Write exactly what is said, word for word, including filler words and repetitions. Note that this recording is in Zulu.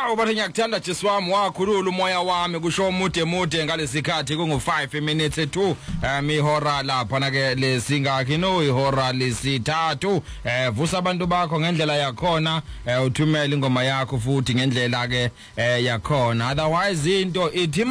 Hawu bathi ngiyakuthanda Jesu wami wakhulula umoya wami kusho umude mude ngalesikhathi kungu five minutes to um ihora lapha na ke lesingakhi no ihora lesithathu eh vusa abantu bakho ngendlela yakhona uthumela ingoma yakho futhi ngendlela ke yakhona otherwise into ithi